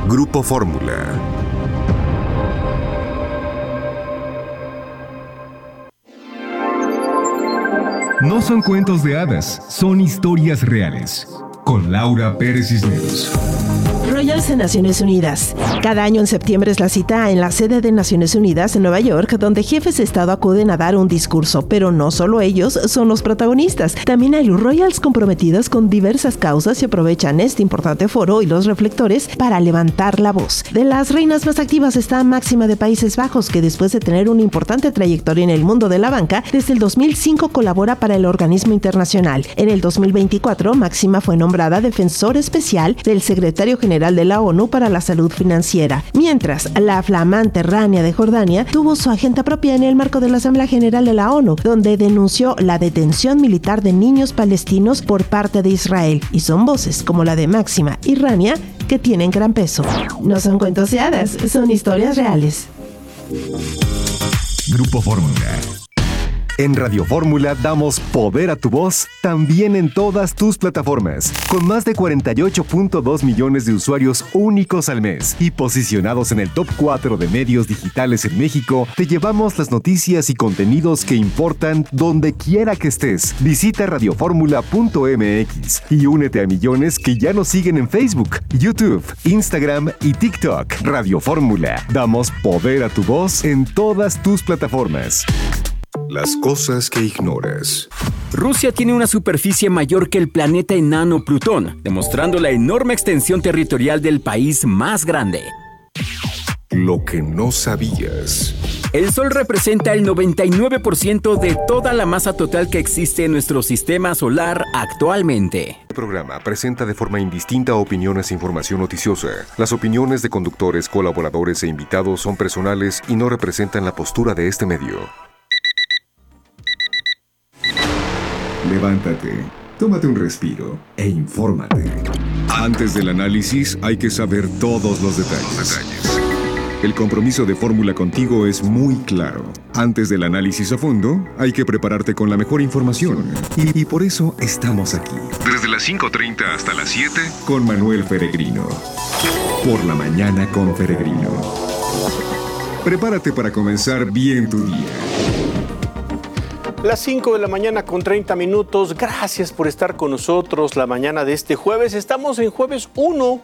Grupo Fórmula. No son cuentos de hadas, son historias reales. Con Laura Pérez Cisneros. Royals en Naciones Unidas. Cada año en septiembre es la cita en la sede de Naciones Unidas en Nueva York, donde jefes de Estado acuden a dar un discurso, pero no solo ellos son los protagonistas. También hay Royals comprometidos con diversas causas y aprovechan este importante foro y los reflectores para levantar la voz. De las reinas más activas está Máxima de Países Bajos, que después de tener una importante trayectoria en el mundo de la banca, desde el 2005 colabora para el organismo internacional. En el 2024, Máxima fue nombrada defensor especial del secretario general de la ONU para la salud financiera, mientras la flamante Rania de Jordania tuvo su agenda propia en el marco de la Asamblea General de la ONU, donde denunció la detención militar de niños palestinos por parte de Israel, y son voces como la de Máxima y Rania que tienen gran peso. No son cuentos de hadas, son historias reales. Grupo Fórmula. En Radio Fórmula damos poder a tu voz también en todas tus plataformas, con más de 48.2 millones de usuarios únicos al mes y posicionados en el top 4 de medios digitales en México. Te llevamos las noticias y contenidos que importan donde quiera que estés. Visita radioformula.mx y únete a millones que ya nos siguen en Facebook, YouTube, Instagram y TikTok. Radio Fórmula, damos poder a tu voz en todas tus plataformas. Las cosas que ignoras. Rusia tiene una superficie mayor que el planeta enano Plutón, demostrando la enorme extensión territorial del país más grande. Lo que no sabías. El Sol representa el 99% de toda la masa total que existe en nuestro sistema solar actualmente. El programa presenta de forma indistinta opiniones e información noticiosa. Las opiniones de conductores, colaboradores e invitados son personales y no representan la postura de este medio. Levántate, tómate un respiro e infórmate. Antes del análisis hay que saber todos los detalles. El compromiso de Fórmula contigo es muy claro. Antes del análisis a fondo, hay que prepararte con la mejor información. Y por eso estamos aquí. Desde las 5:30 hasta las 7. Con Manuel Peregrino. Por la mañana con Peregrino. Prepárate para comenzar bien tu día. Las 5 de la mañana con 30 minutos. Gracias por estar con nosotros la mañana de este jueves. Estamos en jueves 1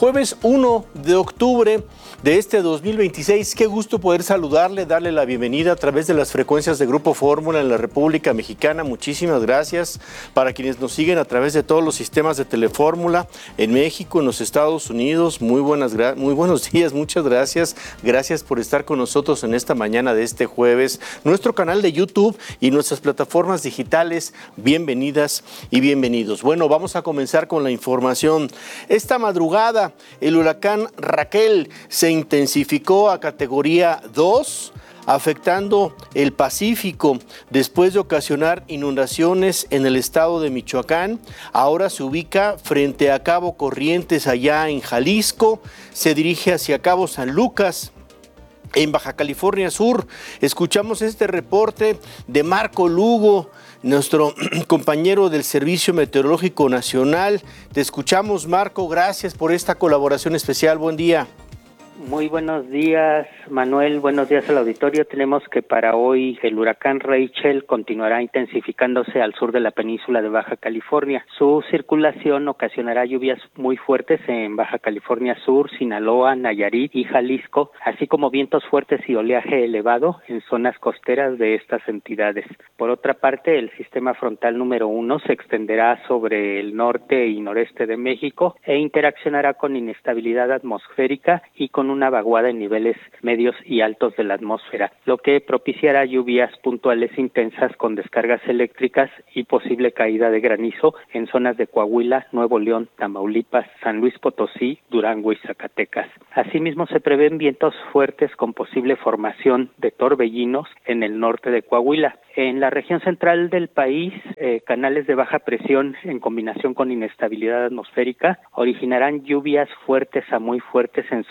de octubre de este 2026. Qué gusto poder saludarle, darle la bienvenida a través de las frecuencias de Grupo Fórmula en la República Mexicana. Muchísimas gracias para quienes nos siguen a través de todos los sistemas de Telefórmula en México, en los Estados Unidos. Muy buenos días, muchas gracias. Gracias por estar con nosotros en esta mañana de este jueves. Nuestro canal de YouTube y nuestras plataformas digitales, bienvenidas y bienvenidos. Bueno, vamos a comenzar con la información. Esta madrugada, el huracán Raquel se intensificó a categoría 2, afectando el Pacífico. Después de ocasionar inundaciones en el estado de Michoacán, ahora se ubica frente a Cabo Corrientes, allá en Jalisco. Se dirige hacia Cabo San Lucas, en Baja California Sur. Escuchamos este reporte de Marco Lugo, nuestro compañero del Servicio Meteorológico Nacional. Te escuchamos, Marco, gracias por esta colaboración especial. Buen día. Muy buenos días, Manuel. Buenos días al auditorio. Tenemos que para hoy el huracán Rachel continuará intensificándose al sur de la península de Baja California. Su circulación ocasionará lluvias muy fuertes en Baja California Sur, Sinaloa, Nayarit y Jalisco, así como vientos fuertes y oleaje elevado en zonas costeras de estas entidades. Por otra parte, el sistema frontal número 1 se extenderá sobre el norte y noreste de México e interaccionará con inestabilidad atmosférica y con una vaguada en niveles medios y altos de la atmósfera, lo que propiciará lluvias puntuales intensas con descargas eléctricas y posible caída de granizo en zonas de Coahuila, Nuevo León, Tamaulipas, San Luis Potosí, Durango y Zacatecas. Asimismo, se prevén vientos fuertes con posible formación de torbellinos en el norte de Coahuila. En la región central del país, canales de baja presión en combinación con inestabilidad atmosférica originarán lluvias fuertes a muy fuertes en zonas del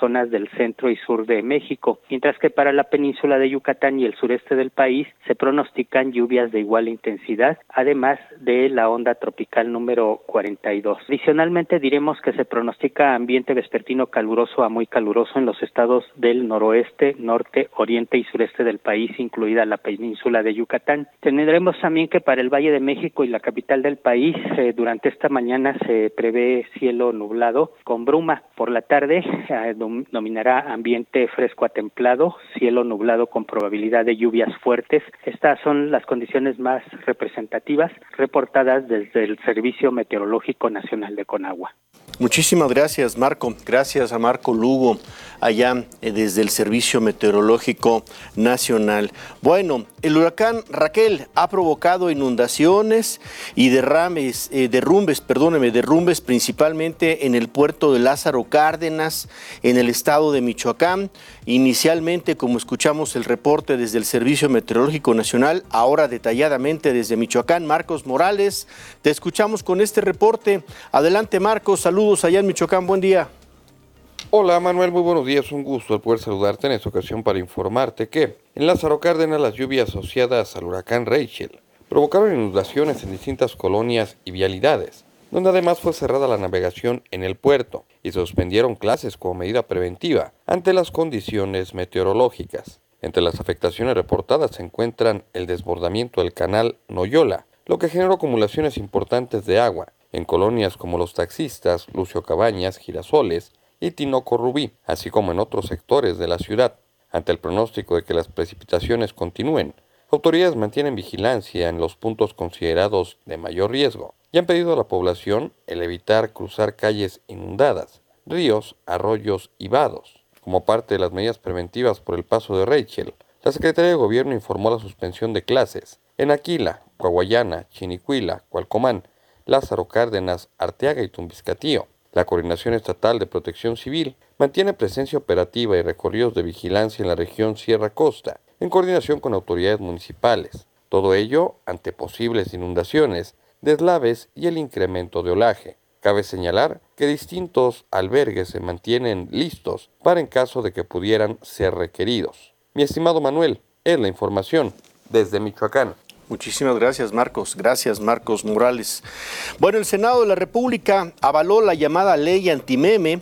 el centro y sur de México, mientras que para la península de Yucatán y el sureste del país se pronostican lluvias de igual intensidad, además de la onda tropical número 42. Adicionalmente diremos que se pronostica ambiente vespertino caluroso a muy caluroso en los estados del noroeste, norte, oriente y sureste del país, incluida la península de Yucatán. Tendremos también que para el Valle de México y la capital del país, durante esta mañana se prevé cielo nublado con bruma. Por la tarde dominará ambiente fresco a templado, cielo nublado con probabilidad de lluvias fuertes. Estas son las condiciones más representativas reportadas desde el Servicio Meteorológico Nacional de Conagua. Muchísimas gracias, Marco. Gracias a Marco Lugo, allá desde el Servicio Meteorológico Nacional. Bueno, el huracán Raquel ha provocado inundaciones y derrumbes principalmente en el puerto de Lázaro Cárdenas, en el estado de Michoacán. Inicialmente, como escuchamos el reporte desde el Servicio Meteorológico Nacional, ahora detalladamente desde Michoacán. Marcos Morales, te escuchamos con este reporte. Adelante, Marcos, saludos allá en Michoacán, buen día. Hola Manuel, muy buenos días, un gusto el poder saludarte en esta ocasión para informarte que en Lázaro Cárdenas las lluvias asociadas al huracán Rachel provocaron inundaciones en distintas colonias y vialidades, donde además fue cerrada la navegación en el puerto y se suspendieron clases como medida preventiva ante las condiciones meteorológicas. Entre las afectaciones reportadas se encuentran el desbordamiento del canal Noyola, lo que generó acumulaciones importantes de agua en colonias como Los Taxistas, Lucio Cabañas, Girasoles y Tinoco Rubí, así como en otros sectores de la ciudad. Ante el pronóstico de que las precipitaciones continúen, autoridades mantienen vigilancia en los puntos considerados de mayor riesgo y han pedido a la población el evitar cruzar calles inundadas, ríos, arroyos y vados. Como parte de las medidas preventivas por el paso de Rachel, la Secretaría de Gobierno informó la suspensión de clases en Aquila, Coahuayana, Chinicuila, Cualcomán, Lázaro Cárdenas, Arteaga y Tumbiscatío. La Coordinación Estatal de Protección Civil mantiene presencia operativa y recorridos de vigilancia en la región Sierra Costa, en coordinación con autoridades municipales. Todo ello ante posibles inundaciones, deslaves y el incremento de olaje. Cabe señalar que distintos albergues se mantienen listos para en caso de que pudieran ser requeridos. Mi estimado Manuel, es la información desde Michoacán. Muchísimas gracias, Marcos. Gracias, Marcos Morales. Bueno, el Senado de la República avaló la llamada ley antimeme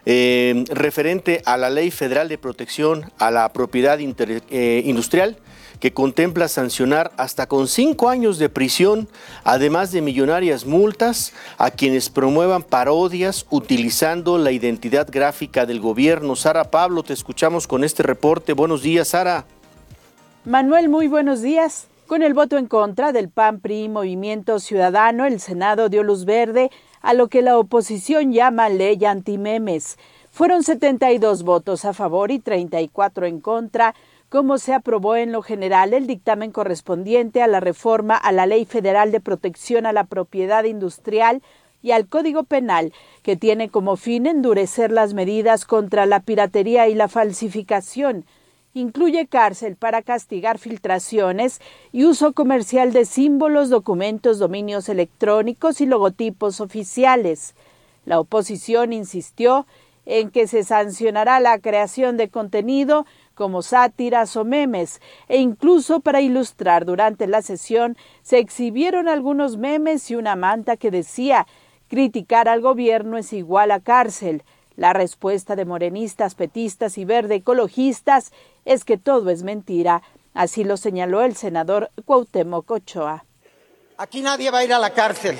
referente a la Ley Federal de Protección a la Propiedad Industrial, que contempla sancionar hasta con 5 años de prisión, además de millonarias multas, a quienes promuevan parodias utilizando la identidad gráfica del gobierno. Sara Pablo, te escuchamos con este reporte. Buenos días, Sara. Manuel, muy buenos días. Con el voto en contra del PAN, PRI y Movimiento Ciudadano, el Senado dio luz verde a lo que la oposición llama ley antimemes. Fueron 72 votos a favor y 34 en contra, como se aprobó en lo general el dictamen correspondiente a la reforma a la Ley Federal de Protección a la Propiedad Industrial y al Código Penal, que tiene como fin endurecer las medidas contra la piratería y la falsificación. Incluye cárcel para castigar filtraciones y uso comercial de símbolos, documentos, dominios electrónicos y logotipos oficiales. La oposición insistió en que se sancionará la creación de contenido como sátiras o memes, e incluso para ilustrar durante la sesión se exhibieron algunos memes y una manta que decía: criticar al gobierno es igual a cárcel. La respuesta de morenistas, petistas y verde ecologistas es que todo es mentira. Así lo señaló el senador Cuauhtémoc Ochoa. Aquí nadie va a ir a la cárcel.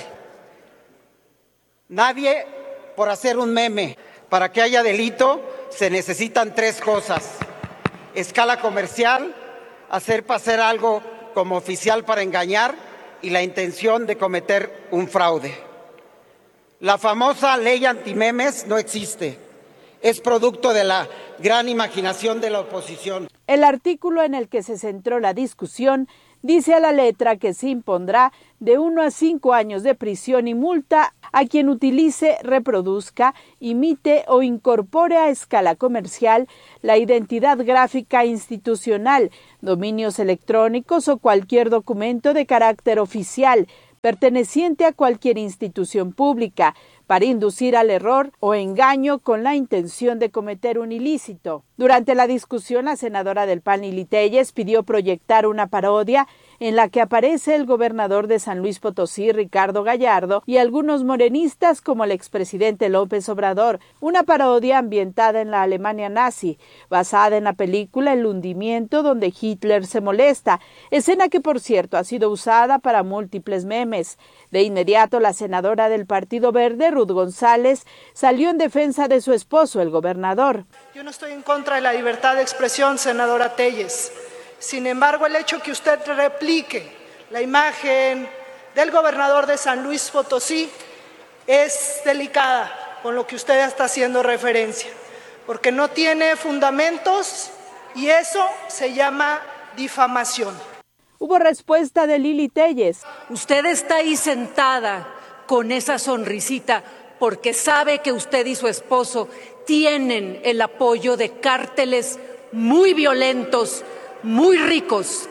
Nadie por hacer un meme. Para que haya delito se necesitan 3 cosas: escala comercial, hacer pasar algo como oficial para engañar y la intención de cometer un fraude. La famosa ley antimemes no existe. Es producto de la gran imaginación de la oposición. El artículo en el que se centró la discusión dice a la letra que se impondrá de 1 a 5 años de prisión y multa a quien utilice, reproduzca, imite o incorpore a escala comercial la identidad gráfica institucional, dominios electrónicos o cualquier documento de carácter oficial perteneciente a cualquier institución pública, para inducir al error o engaño con la intención de cometer un ilícito. Durante la discusión, la senadora del PAN, Lili Téllez, pidió proyectar una parodia en la que aparece el gobernador de San Luis Potosí, Ricardo Gallardo, y algunos morenistas como el expresidente López Obrador, una parodia ambientada en la Alemania nazi, basada en la película El hundimiento, donde Hitler se molesta, escena que, por cierto, ha sido usada para múltiples memes. De inmediato, la senadora del Partido Verde, Ruth González, salió en defensa de su esposo, el gobernador. Yo no estoy en contra de la libertad de expresión, senadora Téllez. Sin embargo, el hecho que usted replique la imagen del gobernador de San Luis Potosí es delicada con lo que usted está haciendo referencia, porque no tiene fundamentos y eso se llama difamación. Hubo respuesta de Lili Téllez. Usted está ahí sentada con esa sonrisita porque sabe que usted y su esposo tienen el apoyo de cárteles muy violentos, muy ricos.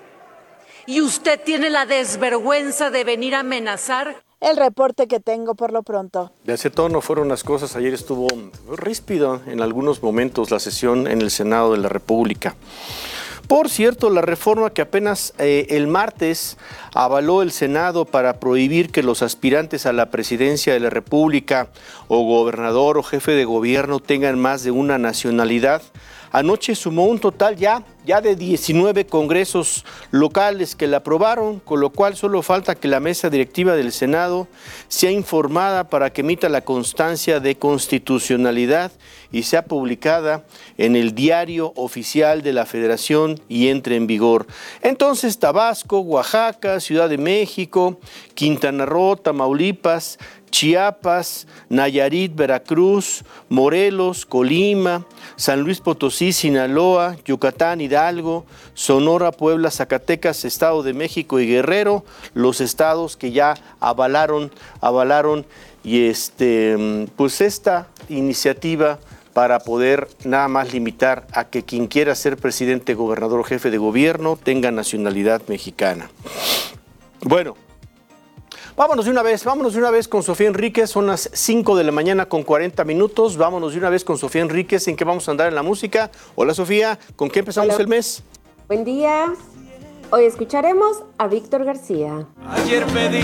Y usted tiene la desvergüenza de venir a amenazar. El reporte que tengo por lo pronto. De ese tono fueron las cosas. Ayer estuvo ríspido en algunos momentos la sesión en el Senado de la República. Por cierto, la reforma que apenas el martes avaló el Senado para prohibir que los aspirantes a la presidencia de la República o gobernador o jefe de gobierno tengan más de una nacionalidad, anoche sumó un total ya de 19 congresos locales que la aprobaron, con lo cual solo falta que la mesa directiva del Senado sea informada para que emita la constancia de constitucionalidad y sea publicada en el Diario Oficial de la Federación y entre en vigor. Entonces, Tabasco, Oaxaca, Ciudad de México, Quintana Roo, Tamaulipas, Chiapas, Nayarit, Veracruz, Morelos, Colima, San Luis Potosí, Sinaloa, Yucatán, Hidalgo, Sonora, Puebla, Zacatecas, Estado de México y Guerrero, los estados que ya avalaron y pues esta iniciativa para poder nada más limitar a que quien quiera ser presidente, gobernador o jefe de gobierno tenga nacionalidad mexicana. Bueno. Vámonos de una vez con Sofía Enríquez, son las 5 de la mañana con 40 minutos, vámonos de una vez con Sofía Enríquez, ¿en qué vamos a andar en la música? Hola Sofía, ¿con qué empezamos el mes? Buen día, hoy escucharemos a Víctor García. Ayer pedí